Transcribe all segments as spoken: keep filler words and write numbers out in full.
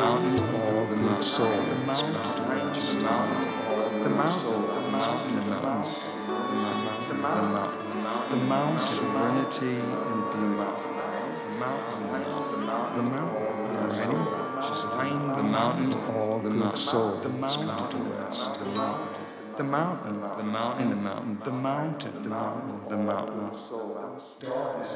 mountain, all good soul. The mountain, the mountain, the mountain, the mountain, the mountain, the mountain, serenity and beauty. The mountain, the mountain, ready? The mountain, all good soul. The mountain, to rest. The mountain, the mountain, the mountain, the mountain, the mountain, the mountain, the mountain. Darkness.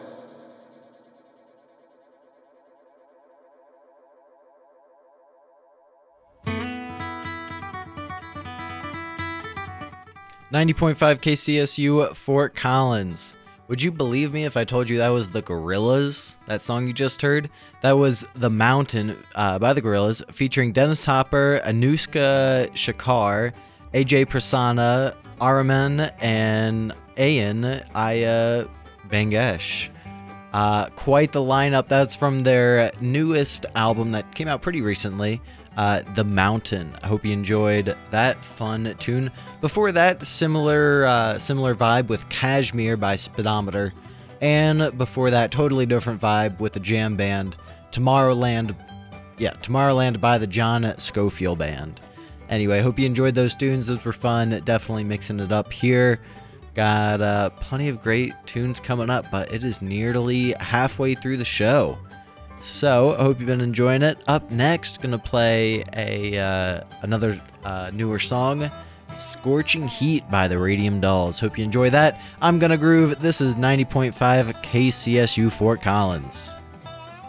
ninety point five K C S U Fort Collins. Would you believe me if I told you that was the Gorillaz, that song you just heard? That was The Mountain uh, by the Gorillaz, featuring Dennis Hopper, Anushka Shankar, A J Prasanna, Araman, and Ayan Aya Bangesh. Uh, quite the lineup. That's from their newest album that came out pretty recently, uh, The Mountain. I hope you enjoyed that fun tune. Before that, similar uh, similar vibe with Kashmir by Speedometer. And before that, totally different vibe with the jam band, Tomorrowland. Yeah, Tomorrowland by the John Schofield Band. Anyway, hope you enjoyed those tunes. Those were fun. Definitely mixing it up here. Got uh, plenty of great tunes coming up, but it is nearly halfway through the show. So, I hope you've been enjoying it. Up next, gonna play a uh, another uh, newer song, Scorching Heat by the Radium Dolls. Hope you enjoy that. I'm gonna groove. This is ninety point five K C S U Fort Collins.